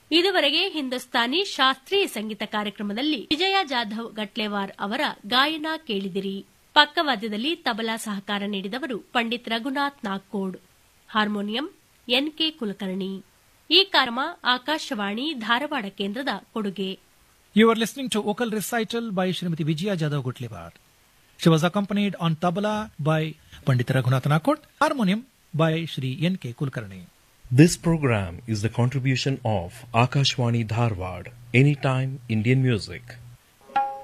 ಇದುವರೆಗೆ ಹಿಂದೂಸ್ತಾನಿ ಶಾಸ್ತ್ರೀಯ ಸಂಗೀತ ಕಾರ್ಯಕ್ರಮದಲ್ಲಿ ವಿಜಯ ಜಾಧವ್ ಗಟ್ಲೇವಾರ್ ಅವರ ಗಾಯನ ಕೇಳಿದಿರಿ. ಪಕ್ಕವಾದ್ಯದಲ್ಲಿ ತಬಲಾ ಸಹಕಾರ ನೀಡಿದವರು ಪಂಡಿತ್ ರಘುನಾಥ್ ನಾಗ್ಕೋಡ್, ಹಾರ್ಮೋನಿಯಂ ಎನ್ಕೆ ಕುಲಕರ್ಣಿ. ಈ ಕಾರ್ಯಕ್ರಮ ಆಕಾಶವಾಣಿ ಧಾರವಾಡ ಕೇಂದ್ರದ ಕೊಡುಗೆ. You are listening to vocal recital by Srimati Vijaya Jadhav Gutlevar. She was accompanied on tabla by Pandit Raghunath Nakot, harmonium by Shri N.K. Kulkarni. This program is the contribution of Akashwani Dharwad, Anytime Indian Music.